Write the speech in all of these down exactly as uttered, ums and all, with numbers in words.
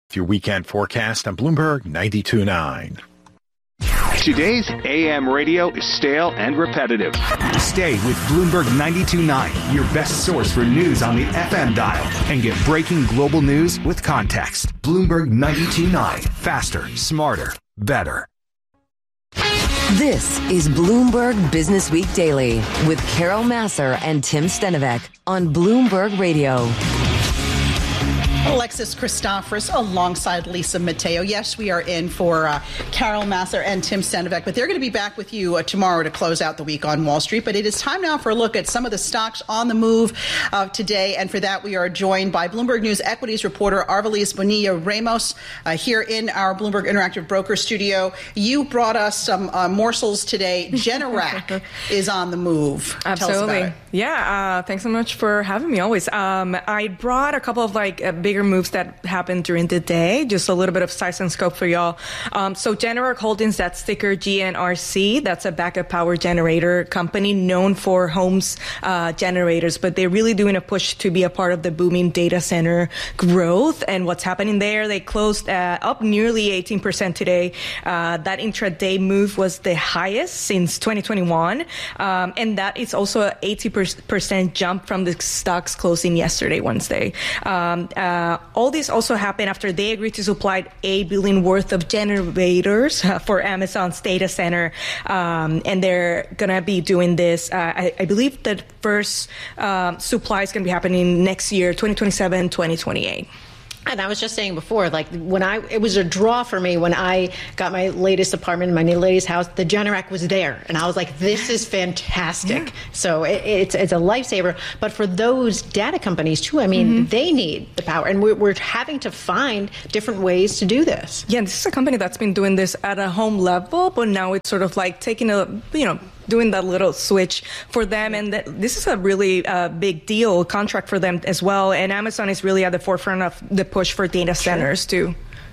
Your weekend forecast on Bloomberg ninety-two point nine. Today's A M radio is stale and repetitive. Stay with Bloomberg ninety-two point nine, your best source for news on the F M dial, and get breaking global news with context. Bloomberg ninety-two point nine. Faster, smarter, better. This is Bloomberg Business Week Daily with Carol Massar and Tim Stenovec on Bloomberg Radio. Alexis Christoforous alongside Lisa Mateo. Yes, we are in for uh, Carol Massar and Tim Stenovec, but they're going to be back with you uh, tomorrow to close out the week on Wall Street. But it is time now for a look at some of the stocks on the move uh, today. And for that, we are joined by Bloomberg News equities reporter Arvilis Bonilla-Ramos uh, here in our Bloomberg Interactive Broker studio. You brought us some uh, morsels today. Generac is on the move. Absolutely. Tell us about it. Yeah. Uh, thanks so much for having me always. Um, I brought a couple of like uh, big moves that happened during the day, just a little bit of size and scope for y'all. Um, so Generac Holdings, that's ticker G N R C. That's a backup power generator company known for homes uh, generators, but they're really doing a push to be a part of the booming data center growth. And what's happening there, they closed uh, up nearly eighteen percent today. Uh, that intraday move was the highest since twenty twenty-one. Um, and that is also an eighty percent jump from the stock's closing yesterday, Wednesday. Um, uh, all this also happened after they agreed to supply eight billion dollars worth of generators uh, for Amazon's data center. Um, and they're going to be doing this. Uh, I, I believe the first um, supply is going to be happening next year, twenty twenty-seven, twenty twenty-eight. And I was just saying before, like when I, it was a draw for me when I got my latest apartment, my new latest house, the Generac was there. And I was like, this is fantastic. Yeah. So it, it's it's a lifesaver. But for those data companies too, I mean, mm-hmm. they need the power. And we're, we're having to find different ways to do this. Yeah, this is a company that's been doing this at a home level, but now it's sort of like taking a, you know, doing that little switch for them. And th- this is a really uh, big deal contract for them as well. And Amazon is really at the forefront of the push for data centers sure. too.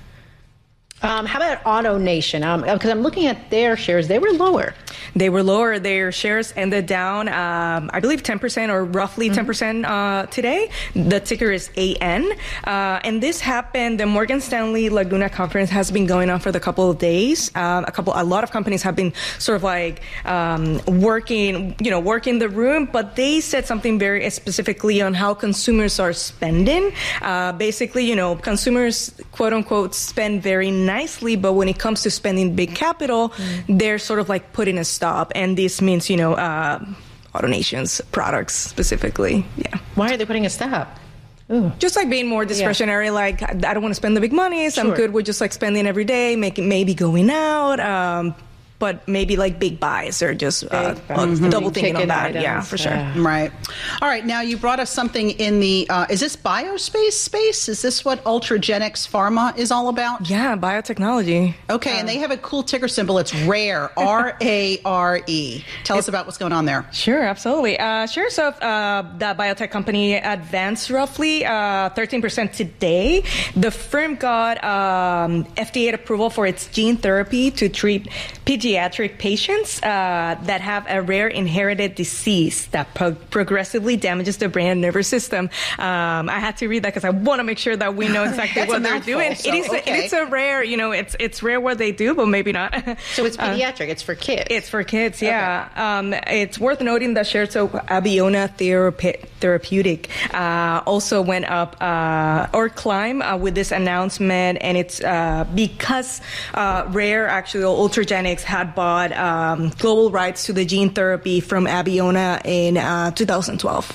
Um, how about AutoNation? Because um, I'm looking at their shares. They were lower. They were lower. Their shares ended down, um, I believe, ten percent or roughly mm-hmm. ten percent uh, today. The ticker is A N. Uh, and this happened, the Morgan Stanley Laguna conference has been going on for the couple of days. Um, a couple, a lot of companies have been sort of like um, working, you know, working the room, but they said something very specifically on how consumers are spending. Uh, basically, you know, consumers, quote unquote, spend very nicely, but when it comes to spending big capital, mm. they're sort of like putting a stop. And this means, you know, uh, AutoNation's products specifically. Yeah. Why are they putting a stop? Ooh. Just like being more discretionary, yeah. like I don't want to spend the big money, so sure. I'm good with just like spending every day, making maybe going out. Um, But maybe like big buys or just uh, mm-hmm. double thinking on that. Items. Yeah, for sure. Yeah. Right. All right. Now you brought us something in the, uh, is this biospace space? Is this what Ultragenyx Pharma is all about? Yeah, biotechnology. Okay. Uh, and they have a cool ticker symbol. It's RARE, R A R E. Tell us about what's going on there. Sure, absolutely. Uh, sure. So uh, that biotech company advanced roughly uh, thirteen percent today. The firm got um, F D A approval for its gene therapy to treat pediatric patients uh, that have a rare inherited disease that pro- progressively damages the brain and nervous system. Um, I had to read that because I want to make sure that we know exactly what they're mouthful, doing. So, it is okay. a, it's a rare, you know, it's it's rare what they do, but maybe not. So it's pediatric. Uh, it's for kids. It's for kids, yeah. Okay. Um, it's worth noting that shares of Abeona Therape- Therapeutic uh, also went up uh, or climbed uh, with this announcement, and it's uh, because uh, Rare, actually, Ultragenyx had bought um, global rights to the gene therapy from Abeona in uh, two thousand twelve.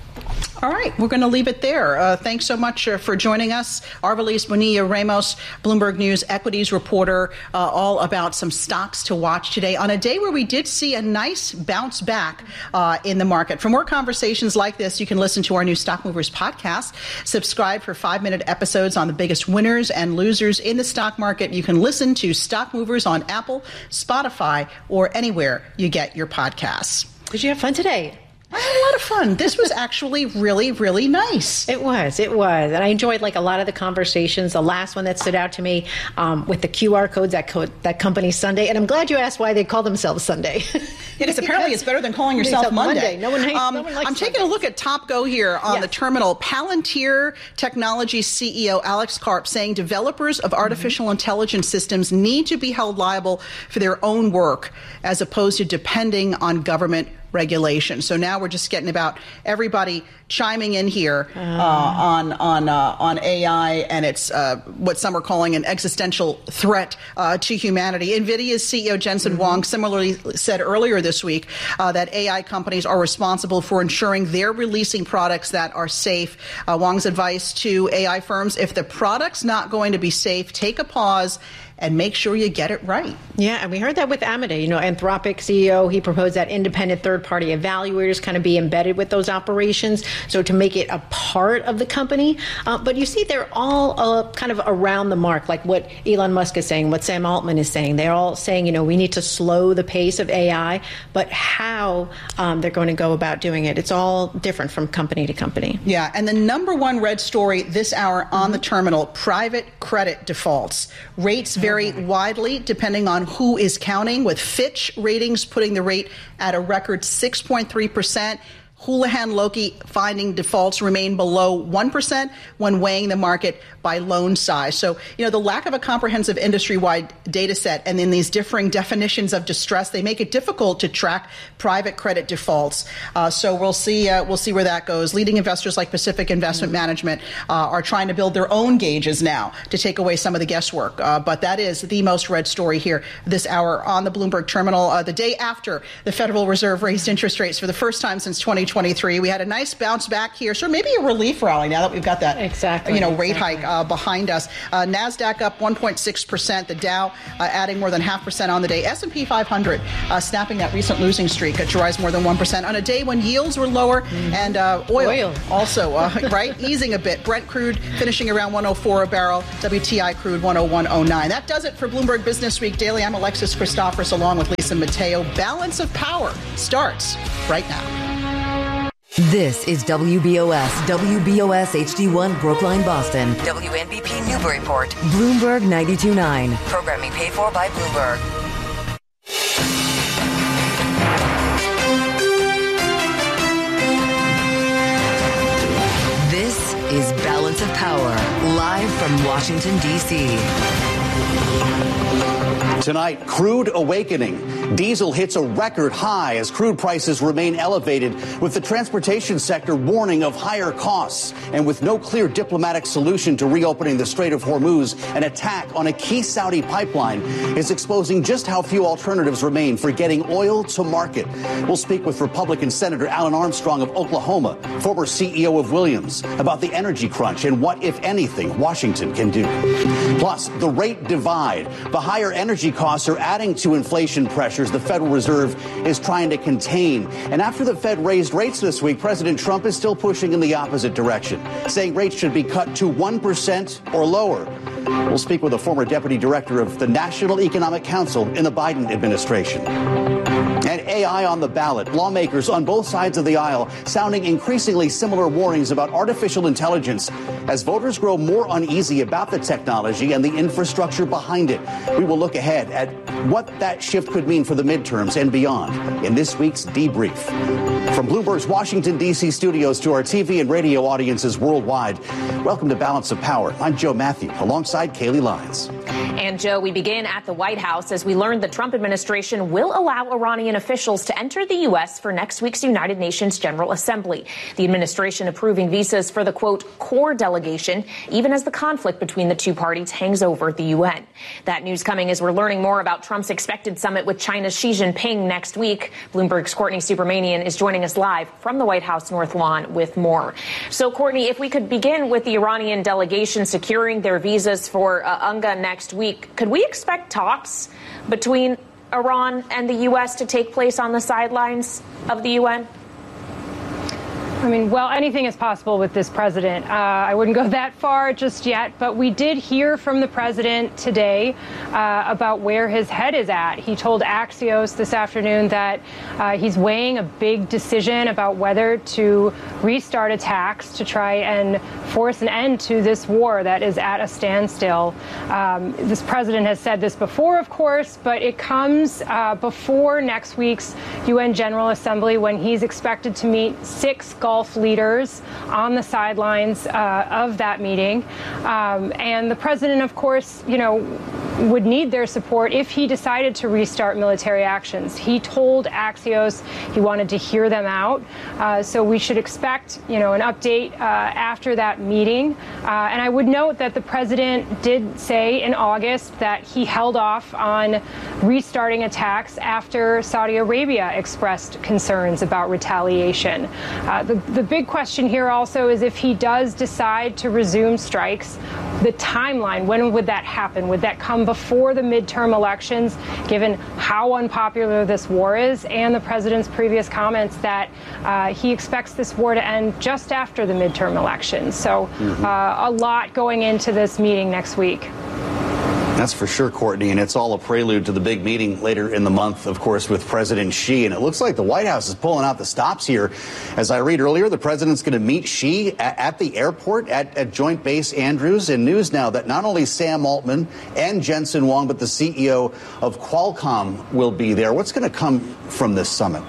All right, we're going to leave it there. Uh, thanks so much uh, for joining us. Arvilis Bonilla-Ramos, Bloomberg News equities reporter, uh, all about some stocks to watch today on a day where we did see a nice bounce back uh, in the market. For more conversations like this, you can listen to our new Stock Movers podcast. Subscribe for five-minute episodes on the biggest winners and losers in the stock market. You can listen to Stock Movers on Apple, Spotify, or anywhere you get your podcasts. Did you have fun today? I had a lot of fun. This was actually really, really nice. It was. It was. And I enjoyed like a lot of the conversations. The last one that stood out to me um, with the Q R codes, that code, that company Sunday. And I'm glad you asked why they call themselves Sunday. Because apparently it's better than calling yourself Monday. Monday. No one, um, no one likes I'm taking Monday. a look at Top Go here on yes. the terminal. Palantir Technologies C E O Alex Karp saying developers of artificial mm-hmm. intelligence systems need to be held liable for their own work as opposed to depending on government regulation. So now we're just getting about everybody chiming in here uh, on on uh, on A I, and it's uh, what some are calling an existential threat uh, to humanity. NVIDIA's C E O Jensen mm-hmm. Huang similarly said earlier this week uh, that A I companies are responsible for ensuring they're releasing products that are safe. Uh, Huang's advice to A I firms: if the product's not going to be safe, take a pause and make sure you get it right. Yeah, and we heard that with Amade. You know, Anthropic C E O, he proposed that independent third-party evaluators kind of be embedded with those operations, so to make it a part of the company. Uh, but you see, they're all uh, kind of around the mark, like what Elon Musk is saying, what Sam Altman is saying. They're all saying, you know, we need to slow the pace of A I, but how um, they're going to go about doing it, it's all different from company to company. Yeah, and the number one red story this hour on mm-hmm. the terminal, private credit defaults. Rates vary widely depending on who is counting, with Fitch Ratings putting the rate at a record six point three percent. Houlihan Lokey finding defaults remain below one percent when weighing the market by loan size. So, you know, the lack of a comprehensive industry-wide data set and then these differing definitions of distress, they make it difficult to track private credit defaults. Uh, so we'll see uh, we'll see where that goes. Leading investors like Pacific Investment mm-hmm. Management uh, are trying to build their own gauges now to take away some of the guesswork. Uh, but that is the most read story here this hour on the Bloomberg Terminal. Uh, the day after the Federal Reserve raised interest rates for the first time since twenty twenty-three, we had a nice bounce back here. So maybe a relief rally now that we've got that exactly, you know rate exactly. hike uh, behind us. Uh, NASDAQ up one point six percent. The Dow uh, adding more than half percent on the day. S and P five hundred uh, snapping that recent losing streak uh, to rise more than one percent on a day when yields were lower mm. and uh, oil, oil also uh, right easing a bit. Brent crude finishing around one oh four a barrel. W T I crude one oh one oh nine. That does it for Bloomberg Business Week Daily. I'm Alexis Christophorus along with Lisa Mateo. Balance of Power starts right now. This is W B O S, W B O S H D one Brookline, Boston, W N B P Newburyport, Bloomberg ninety-two point nine. Programming paid for by Bloomberg. This is Balance of Power, live from Washington, D C Tonight, crude awakening. Diesel hits a record high as crude prices remain elevated, with the transportation sector warning of higher costs. And with no clear diplomatic solution to reopening the Strait of Hormuz, an attack on a key Saudi pipeline is exposing just how few alternatives remain for getting oil to market. We'll speak with Republican Senator Alan Armstrong of Oklahoma, former C E O of Williams, about the energy crunch and what, if anything, Washington can do. Plus, the rate divide. The higher energy costs are adding to inflation pressures the Federal Reserve is trying to contain. And after the Fed raised rates this week, President Trump is still pushing in the opposite direction, saying rates should be cut to one percent or lower. We'll speak with a former deputy director of the National Economic Council in the Biden administration. And A I on the ballot. Lawmakers on both sides of the aisle sounding increasingly similar warnings about artificial intelligence as voters grow more uneasy about the technology and the infrastructure behind it. We will look ahead at what that shift could mean for the midterms and beyond in this week's Debrief. From Bloomberg's Washington, D C studios to our T V and radio audiences worldwide, welcome to Balance of Power. I'm Joe Matthew, alongside Kaylee Lyons. And Joe, we begin at the White House as we learned the Trump administration will allow Iranian officials to enter the U S for next week's United Nations General Assembly. The administration approving visas for the, quote, core delegation, even as the conflict between the two parties hangs over the U N. That news coming as we're learning more about Trump's expected summit with China's Xi Jinping next week. Bloomberg's Courtney Supermanian is joining us live from the White House North Lawn with more. So, Courtney, if we could begin with the Iranian delegation securing their visas for uh, U N G A next week, could we expect talks between Iran and the U S to take place on the sidelines of the U N? I mean, well, anything is possible with this president. Uh, I wouldn't go that far just yet, but we did hear from the president today uh, about where his head is at. He told Axios this afternoon that uh, he's weighing a big decision about whether to restart attacks to try and force an end to this war that is at a standstill. Um, this president has said this before, of course, but it comes uh, before next week's U N General Assembly, when he's expected to meet six Gulf leaders on the sidelines uh, of that meeting. Um, and the president, of course, you know, would need their support if he decided to restart military actions. He told Axios he wanted to hear them out. Uh, so we should expect, you know, an update uh, after that meeting. Uh, and I would note that the president did say in August that he held off on restarting attacks after Saudi Arabia expressed concerns about retaliation. Uh, the, the big question here also is if he does decide to resume strikes, the timeline, when would that happen? Would that come before the midterm elections, given how unpopular this war is, and the president's previous comments that uh, he expects this war to end just after the midterm elections? So mm-hmm. uh, a lot going into this meeting next week. That's for sure, Courtney, and it's all a prelude to the big meeting later in the month, of course, with President Xi. And it looks like the White House is pulling out the stops here. As I read earlier, the president's going to meet Xi at, at the airport at, at Joint Base Andrews. And news now that not only Sam Altman and Jensen Huang, but the C E O of Qualcomm will be there. What's going to come from this summit?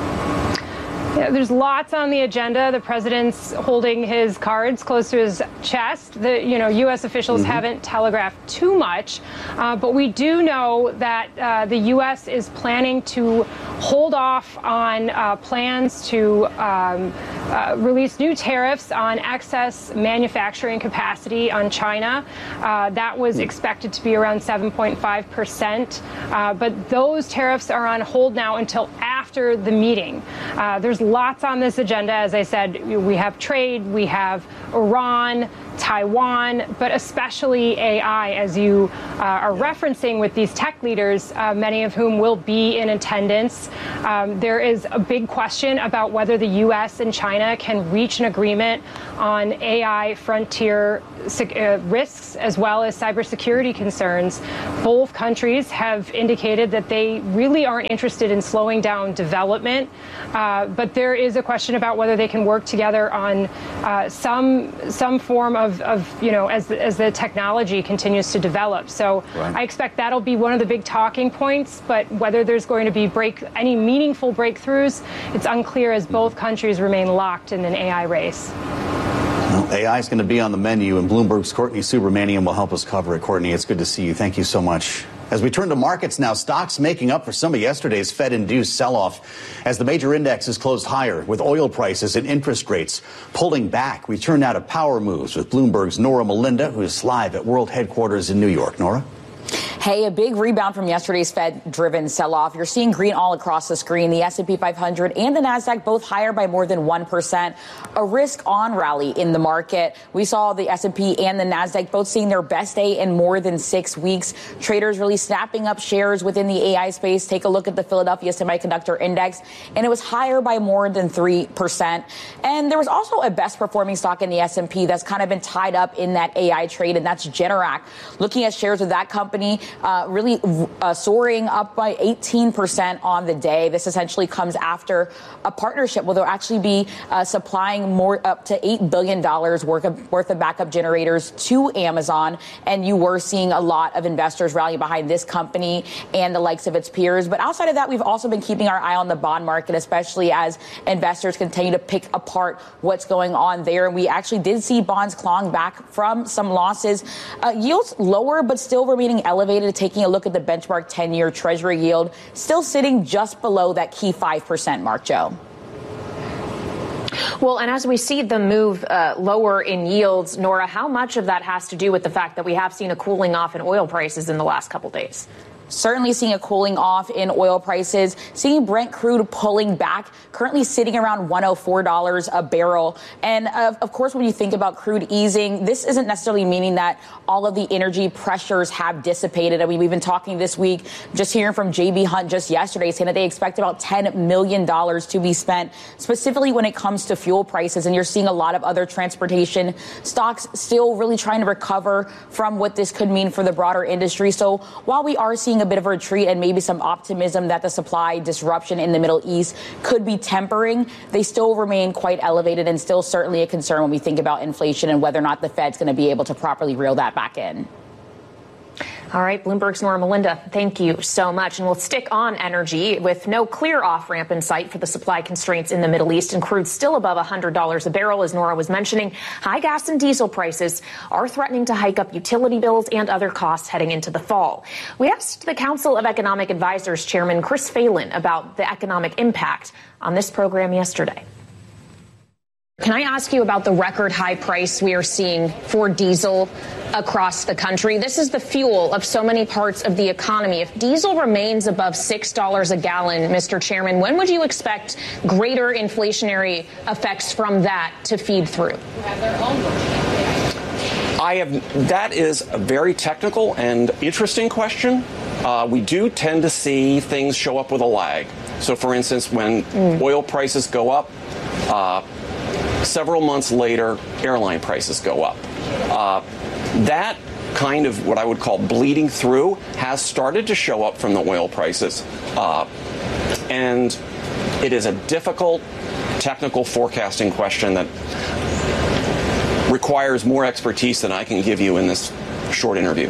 Yeah, there's lots on the agenda. The president's holding his cards close to his chest. The you know U S officials mm-hmm. haven't telegraphed too much, uh, but we do know that uh, the U S is planning to hold off on uh, plans to um, uh, release new tariffs on excess manufacturing capacity on China. Uh, that was expected to be around seven point five percent, uh, but those tariffs are on hold now until after the meeting. Uh, there's lots on this agenda. As I said, we have trade, we have Iran, Taiwan, but especially A I, as you uh, are referencing with these tech leaders, uh, many of whom will be in attendance. Um, there is a big question about whether the U S and China can reach an agreement on A I frontier uh, risks as well as cybersecurity concerns. Both countries have indicated that they really aren't interested in slowing down development, uh, but there is a question about whether they can work together on uh, some some form of Of, of, you know, as the, as the technology continues to develop. So right. I expect that'll be one of the big talking points, but whether there's going to be break any meaningful breakthroughs, it's unclear as both countries remain locked in an A I race. Well, A I is going to be on the menu, and Bloomberg's Courtney Subramanian will help us cover it. Courtney, it's good to see you. Thank you so much. As we turn to markets now, stocks making up for some of yesterday's Fed-induced sell-off as the major indexes closed higher with oil prices and interest rates pulling back. We turn now to power moves with Bloomberg's Nora Melinda, who's live at World Headquarters in New York. Nora? Hey, a big rebound from yesterday's Fed-driven sell-off. You're seeing green all across the screen. The S and P five hundred and the Nasdaq both higher by more than one percent. A risk-on rally in the market. We saw the S and P and the Nasdaq both seeing their best day in more than six weeks. Traders really snapping up shares within the A I space. Take a look at the Philadelphia Semiconductor Index, and it was higher by more than three percent. And there was also a best-performing stock in the S and P that's kind of been tied up in that A I trade, and that's Generac. Looking at shares of that company, Uh, really uh, soaring up by eighteen percent on the day. This essentially comes after a partnership where they'll actually be uh, supplying more up to eight billion dollars worth of, worth of backup generators to Amazon. And you were seeing a lot of investors rally behind this company and the likes of its peers. But outside of that, we've also been keeping our eye on the bond market, especially as investors continue to pick apart what's going on there. And we actually did see bonds clawing back from some losses. Uh, yields lower, but still remaining elevated. Taking a look at the benchmark ten-year Treasury yield, still sitting just below that key five percent mark, Joe. Well, and as we see the move uh, lower in yields, Nora, how much of that has to do with the fact that we have seen a cooling off in oil prices in the last couple days? certainly seeing a cooling off in oil prices, seeing Brent crude pulling back, currently sitting around one hundred four dollars a barrel. And uh, of course, when you think about crude easing, this isn't necessarily meaning that all of the energy pressures have dissipated. I mean, we've been talking this week, just hearing from J B Hunt just yesterday, saying that they expect about ten million dollars to be spent specifically when it comes to fuel prices. And you're seeing a lot of other transportation stocks still really trying to recover from what this could mean for the broader industry. So while we are seeing a bit of a retreat and maybe some optimism that the supply disruption in the Middle East could be tempering, they still remain quite elevated and still certainly a concern when we think about inflation and whether or not the Fed's going to be able to properly reel that back in. All right, Bloomberg's Nora Melinda, thank you so much. And we'll stick on energy with no clear off-ramp in sight for the supply constraints in the Middle East, and crude still above one hundred dollars a barrel, as Nora was mentioning. High gas and diesel prices are threatening to hike up utility bills and other costs heading into the fall. We asked the Council of Economic Advisors Chairman Chris Phelan about the economic impact on this program yesterday. Can I ask you about the record high price we are seeing for diesel across the country? This is the fuel of so many parts of the economy. If diesel remains above six dollars a gallon, Mister Chairman, when would you expect greater inflationary effects from that to feed through? I have, that is a very technical and interesting question. Uh, we do tend to see things show up with a lag. So, for instance, when mm. oil prices go up, uh, several months later, airline prices go up. Uh, that kind of what I would call bleeding through has started to show up from the oil prices. Uh, and it is a difficult technical forecasting question that requires more expertise than I can give you in this short interview.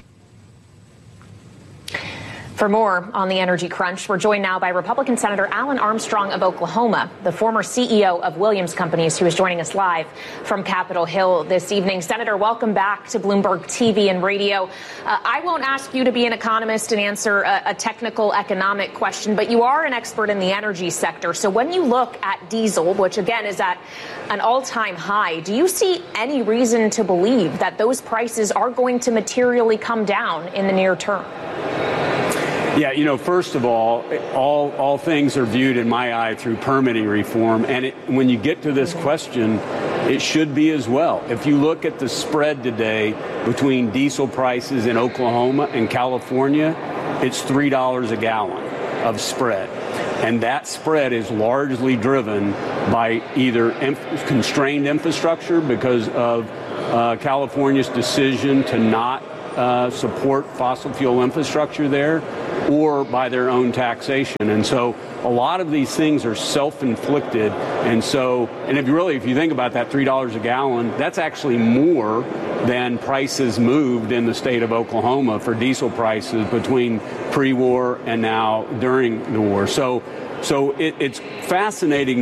For more on the energy crunch, we're joined now by Republican Senator Alan Armstrong of Oklahoma, the former C E O of Williams Companies, who is joining us live from Capitol Hill this evening. Senator, welcome back to Bloomberg T V and radio. Uh, I won't ask you to be an economist and answer a, a technical economic question, but you are an expert in the energy sector. So when you look at diesel, which again is at an all-time high, do you see any reason to believe that those prices are going to materially come down in the near term? Yeah, you know, first of all, all all things are viewed in my eye through permitting reform. And it, when you get to this question, it should be as well. If you look at the spread today between diesel prices in Oklahoma and California, it's three dollars a gallon of spread. And that spread is largely driven by either inf- constrained infrastructure because of uh, California's decision to not uh, support fossil fuel infrastructure there, or by their own taxation. And so a lot of these things are self-inflicted. And so, and if you really, if you think about that three dollars a gallon, that's actually more than prices moved in the state of Oklahoma for diesel prices between pre-war and now during the war. So, so it, it's fascinating